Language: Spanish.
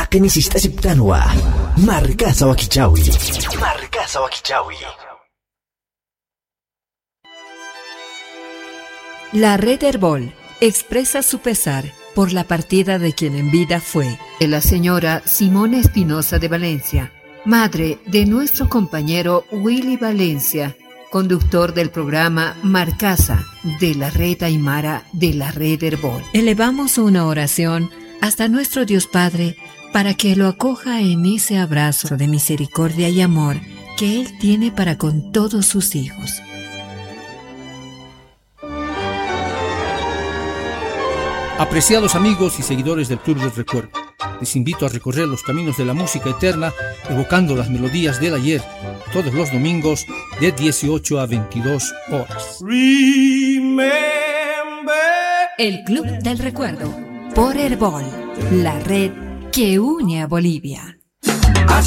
Tenisista Siptanwa, Marcasa Wakichawi. Marcasa Wakichawi. La Red Herbol expresa su pesar por la partida de quien en vida fue de la señora Simona Espinosa de Valencia, madre de nuestro compañero Willy Valencia, conductor del programa Marcasa de la Red Aymara de la Red Herbol. Elevamos una oración hasta nuestro Dios Padre para que lo acoja en ese abrazo de misericordia y amor que Él tiene para con todos sus hijos. Apreciados amigos y seguidores del Club del Recuerdo, les invito a recorrer los caminos de la música eterna evocando las melodías del ayer, todos los domingos de 18 a 22 horas. El Club del Recuerdo por Herbol, la red que une a Bolivia.